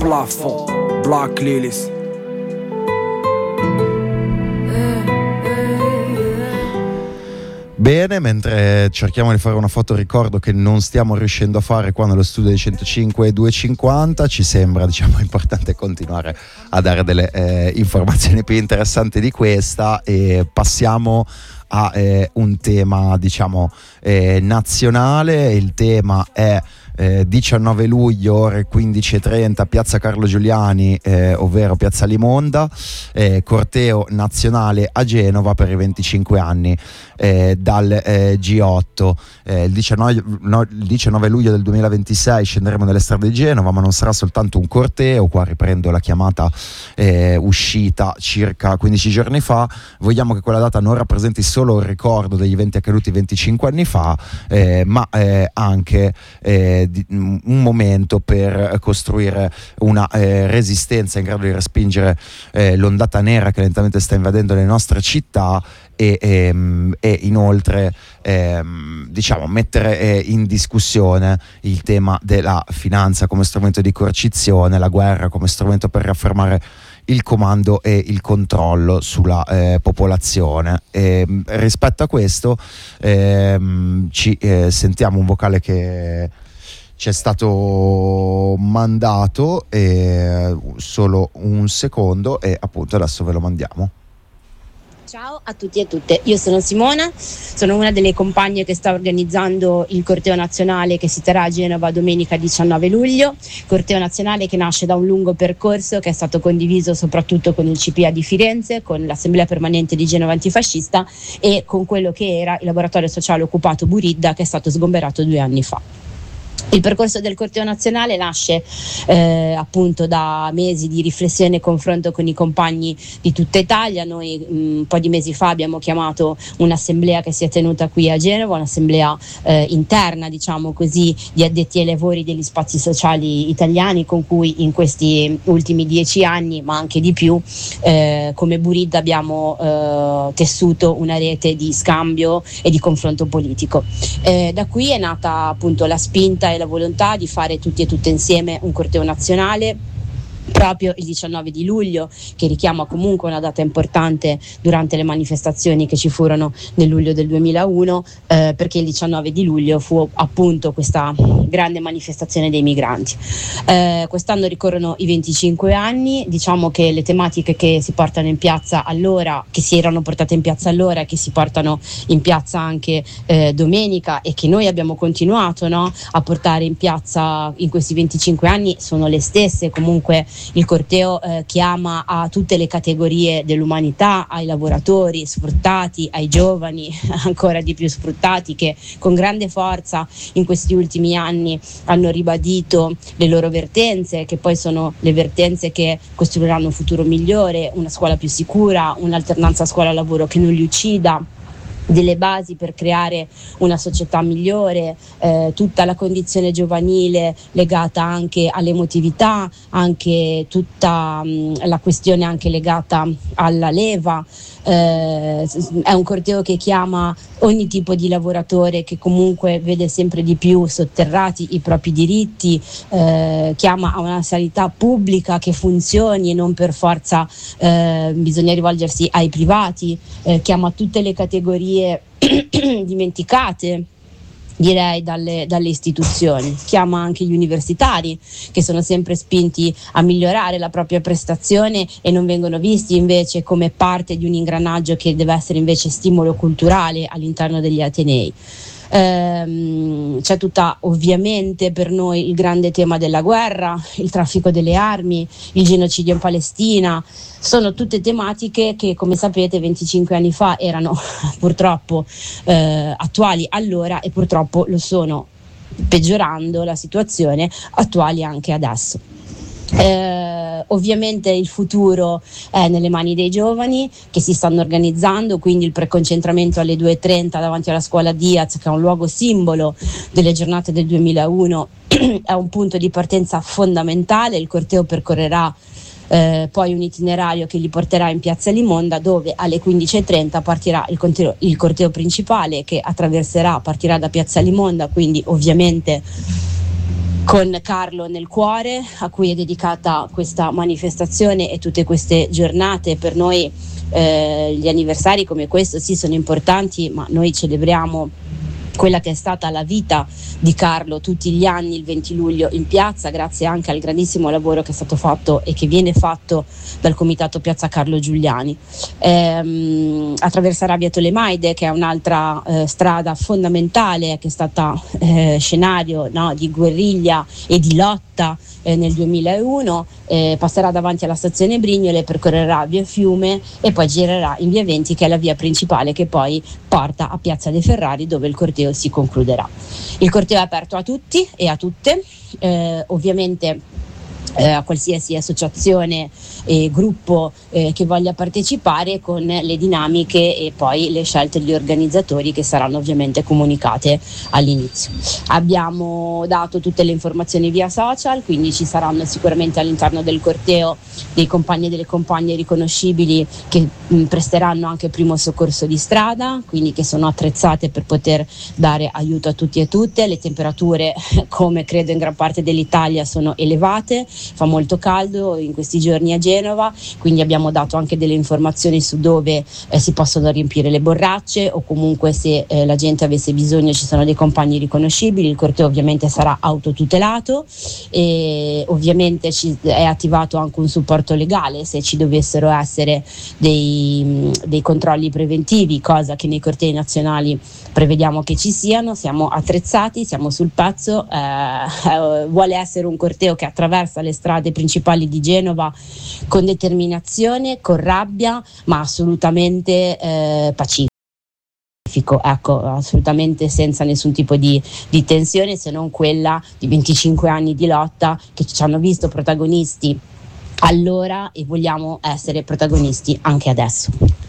plafond, Black Lilies. Bene, mentre cerchiamo di fare una foto ricordo che non stiamo riuscendo a fare qua nello studio di 105 e 250, ci sembra importante continuare a dare delle informazioni più interessanti di questa, e passiamo a un tema nazionale. Il tema è 19 luglio ore 15:30 piazza Carlo Giuliani, ovvero piazza Limonda, corteo nazionale a Genova per i 25 anni dal G8. Il 19 luglio del 2026 scenderemo nelle strade di Genova, ma non sarà soltanto un corteo. Qua riprendo la chiamata uscita circa 15 giorni fa. Vogliamo che quella data non rappresenti solo il ricordo degli eventi accaduti 25 anni fa, ma anche un momento per costruire una resistenza in grado di respingere l'ondata nera che lentamente sta invadendo le nostre città, e inoltre mettere in discussione il tema della finanza come strumento di coercizione, la guerra come strumento per riaffermare il comando e il controllo sulla popolazione. Rispetto a questo ci sentiamo un vocale che ci è stato mandato, solo un secondo, e appunto adesso ve lo mandiamo. Ciao a tutti e tutte, io sono Simona, sono una delle compagne che sta organizzando il corteo nazionale che si terrà a Genova domenica 19 luglio, corteo nazionale che nasce da un lungo percorso che è stato condiviso soprattutto con il CPA di Firenze, con l'Assemblea Permanente di Genova Antifascista e con quello che era il laboratorio sociale occupato Buridda, che è stato sgomberato 2 anni fa. Il percorso del corteo nazionale nasce appunto da mesi di riflessione e confronto con i compagni di tutta Italia. Noi un po' di mesi fa abbiamo chiamato un'assemblea che si è tenuta qui a Genova, un'assemblea interna, diciamo così, di addetti ai lavori degli spazi sociali italiani, con cui in questi ultimi 10 anni, ma anche di più, come Buridda abbiamo tessuto una rete di scambio e di confronto politico. Da qui è nata appunto la spinta e la volontà di fare tutti e tutte insieme un corteo nazionale proprio il 19 di luglio, che richiama comunque una data importante durante le manifestazioni che ci furono nel luglio del 2001, perché il 19 di luglio fu appunto questa grande manifestazione dei migranti. Quest'anno ricorrono i 25 anni, diciamo che le tematiche che si portano in piazza allora, che si erano portate in piazza allora e che si portano in piazza anche domenica, e che noi abbiamo continuato, no, a portare in piazza in questi 25 anni, sono le stesse. Comunque il corteo chiama a tutte le categorie dell'umanità, ai lavoratori sfruttati, ai giovani ancora di più sfruttati, che con grande forza in questi ultimi anni hanno ribadito le loro vertenze, che poi sono le vertenze che costruiranno un futuro migliore, una scuola più sicura, un'alternanza scuola-lavoro che non li uccida, delle basi per creare una società migliore, tutta la condizione giovanile legata anche all'emotività, anche tutta la questione anche legata alla leva. È un corteo che chiama ogni tipo di lavoratore che comunque vede sempre di più sotterrati i propri diritti, chiama a una sanità pubblica che funzioni e non per forza bisogna rivolgersi ai privati, chiama tutte le categorie dimenticate, direi, dalle istituzioni, chiama anche gli universitari, che sono sempre spinti a migliorare la propria prestazione e non vengono visti invece come parte di un ingranaggio che deve essere invece stimolo culturale all'interno degli atenei. C'è tutta ovviamente per noi il grande tema della guerra, il traffico delle armi, il genocidio in Palestina. Sono tutte tematiche che, come sapete, 25 anni fa erano purtroppo attuali allora, e purtroppo lo sono, peggiorando la situazione, attuali anche adesso. Ovviamente il futuro è nelle mani dei giovani che si stanno organizzando, quindi il preconcentramento alle 2:30 davanti alla scuola Diaz, che è un luogo simbolo delle giornate del 2001, è un punto di partenza fondamentale. Il corteo percorrerà poi un itinerario che li porterà in piazza Limonda, dove alle 15:30 partirà il corteo principale, che partirà da piazza Limonda, quindi ovviamente con Carlo nel cuore, a cui è dedicata questa manifestazione e tutte queste giornate. Per noi gli anniversari come questo sì sono importanti, ma noi celebriamo quella che è stata la vita di Carlo tutti gli anni il 20 luglio in piazza, grazie anche al grandissimo lavoro che è stato fatto e che viene fatto dal comitato Piazza Carlo Giuliani. Attraverserà via Tolemaide, che è un'altra strada fondamentale, che è stata scenario, no, di guerriglia e di lotta nel 2001, passerà davanti alla stazione Brignole, percorrerà via Fiume e poi girerà in via Venti, che è la via principale che poi porta a Piazza dei Ferrari, dove il corteo si concluderà. Il corteo è aperto a tutti e a tutte, ovviamente a qualsiasi associazione e gruppo che voglia partecipare, con le dinamiche e poi le scelte degli organizzatori che saranno ovviamente comunicate all'inizio. Abbiamo dato tutte le informazioni via social, quindi ci saranno sicuramente all'interno del corteo dei compagni e delle compagne riconoscibili che presteranno anche primo soccorso di strada, quindi che sono attrezzate per poter dare aiuto a tutti e tutte. Le temperature, come credo in gran parte dell'Italia, sono elevate, fa molto caldo in questi giorni a Genova, quindi abbiamo dato anche delle informazioni su dove si possono riempire le borracce, o comunque se la gente avesse bisogno ci sono dei compagni riconoscibili. Il corteo ovviamente sarà autotutelato e ovviamente è attivato anche un supporto legale se ci dovessero essere dei controlli preventivi, cosa che nei cortei nazionali prevediamo che ci siano. Siamo attrezzati, siamo sul pezzo, vuole essere un corteo che attraversa le strade principali di Genova con determinazione, con rabbia, ma assolutamente pacifico. Ecco, assolutamente senza nessun tipo di tensione, se non quella di 25 anni di lotta che ci hanno visto protagonisti allora e vogliamo essere protagonisti anche adesso.